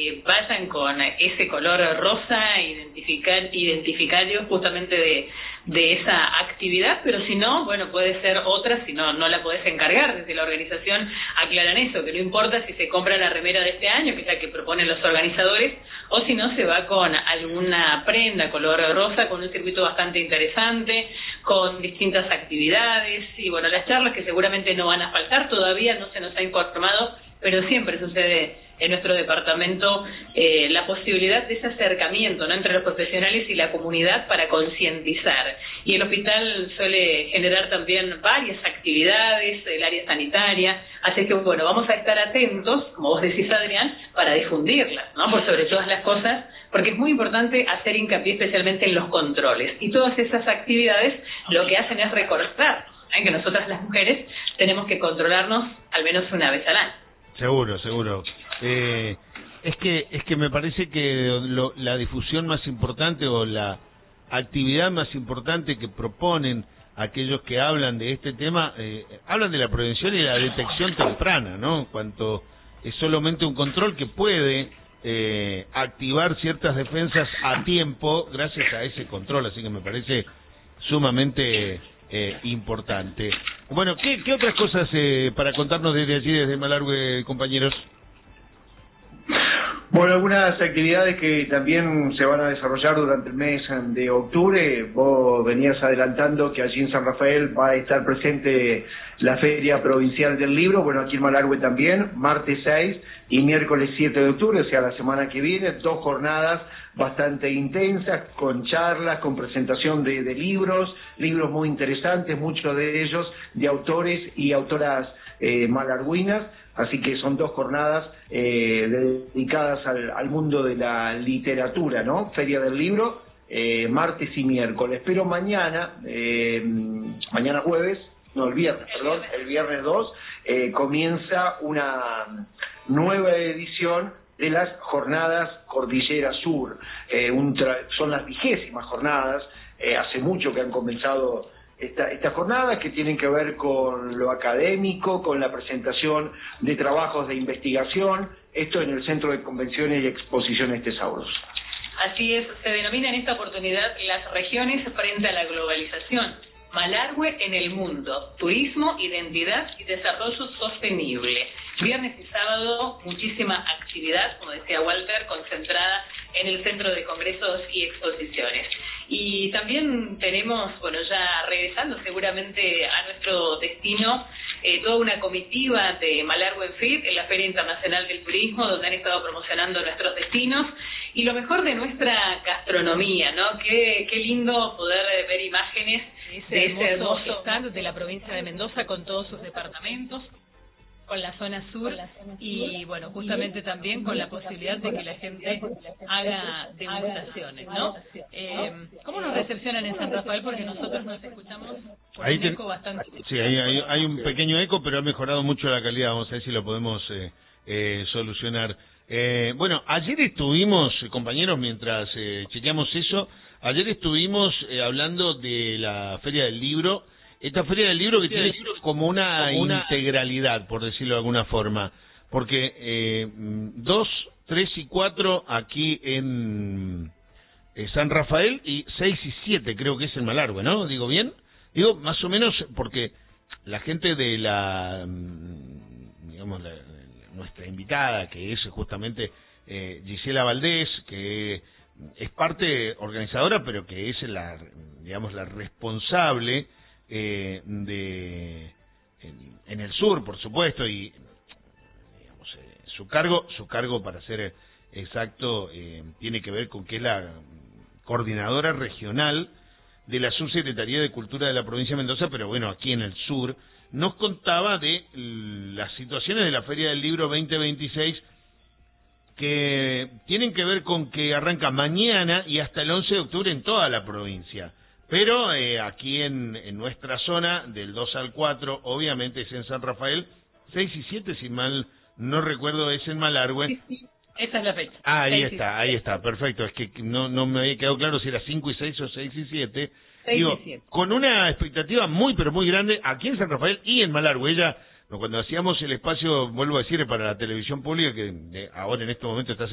que vayan con ese color rosa identificario justamente de esa actividad, pero si no, bueno, puede ser otra, si no la podés encargar. Desde la organización aclaran eso, que no importa si se compra la remera de este año, que es la que proponen los organizadores, o si no, se va con alguna prenda color rosa, con un circuito bastante interesante, con distintas actividades, y bueno, las charlas que seguramente no van a faltar, todavía no se nos ha informado, pero siempre sucede en nuestro departamento la posibilidad de ese acercamiento, ¿no?, entre los profesionales y la comunidad para concientizar. Y el hospital suele generar también varias actividades, el área sanitaria, así que bueno, vamos a estar atentos, como vos decís, Adrián, para difundirlas, ¿no?, por sobre todas las cosas, porque es muy importante hacer hincapié especialmente en los controles. Y todas esas actividades lo que hacen es recordar que nosotras las mujeres tenemos que controlarnos al menos una vez al año. Seguro, seguro. Es que me parece que la difusión más importante o la actividad más importante que proponen aquellos que hablan de este tema, hablan de la prevención y la detección temprana, ¿no? Cuanto es solamente un control que puede activar ciertas defensas a tiempo gracias a ese control, así que me parece sumamente importante. Bueno, ¿qué otras cosas para contarnos desde allí, desde Malargüe, compañeros? Bueno, algunas actividades que también se van a desarrollar durante el mes de octubre. Vos venías adelantando que allí en San Rafael va a estar presente la Feria Provincial del Libro. Bueno, aquí en Malargüe también, martes 6 y miércoles 7 de octubre, o sea, la semana que viene, 2 jornadas bastante intensas, con charlas, con presentación de libros muy interesantes, muchos de ellos de autores y autoras malargüinas. Así que son 2 jornadas dedicadas al mundo de la literatura, ¿no? Feria del Libro, martes y miércoles. Pero mañana jueves, no, el viernes 2, comienza una nueva edición de las Jornadas Cordillera Sur. Son las 20ª jornadas, hace mucho que han comenzado estas jornadas, que tienen que ver con lo académico, con la presentación de trabajos de investigación, esto en el Centro de Convenciones y Exposiciones Tesauros. Así es, se denomina en esta oportunidad las regiones frente a la globalización, Malargüe en el mundo, turismo, identidad y desarrollo sostenible. Viernes y sábado, muchísima actividad, como decía Walter, concentrada en el Centro de Congresos y Exposiciones. Y también tenemos, bueno, ya regresando seguramente a nuestro destino, toda una comitiva de Malargüe FIT en la Feria Internacional del Turismo, donde han estado promocionando nuestros destinos y lo mejor de nuestra gastronomía, ¿no? Qué lindo poder ver imágenes de ese hermoso stand de la provincia de Mendoza con todos sus departamentos, con la zona sur y bueno, justamente también con la posibilidad de que la gente haga degustaciones, ¿no? ¿Cómo nos recepcionan en San Rafael? Porque nosotros nos escuchamos con un eco bastante... Sí, hay un pequeño eco, pero ha mejorado mucho la calidad, vamos a ver si lo podemos solucionar. Bueno, ayer estuvimos, compañeros, mientras chequeamos eso, ayer estuvimos hablando de la Feria del Libro. Esta Feria del Libro que tiene como una integralidad, por decirlo de alguna forma, porque 2, 3 y 4 aquí en San Rafael y 6 y 7 creo que es en Malargüe, ¿no? ¿Digo bien? Digo más o menos porque la gente de digamos, nuestra invitada, que es justamente Gisela Valdés, que es parte organizadora, pero que es digamos, la responsable en el sur, por supuesto, y digamos, su cargo para ser exacto tiene que ver con que es la coordinadora regional de la Subsecretaría de Cultura de la provincia de Mendoza, pero bueno, aquí en el sur. Nos contaba de las situaciones de la Feria del Libro 2026 que tienen que ver con que arranca mañana y hasta el 11 de octubre en toda la provincia. Pero aquí en nuestra zona, del 2 al 4, obviamente es en San Rafael, 6 y 7, si mal no recuerdo, es en Malargüe. Sí, esa es la fecha. Ah, ahí está, perfecto. Es que no me había quedado claro si era 5 y 6 o 6 y 7. Digo, con una expectativa muy, pero muy grande aquí en San Rafael y en Malargüe. Ella, cuando hacíamos el espacio, vuelvo a decir, para la televisión pública, que ahora en este momento está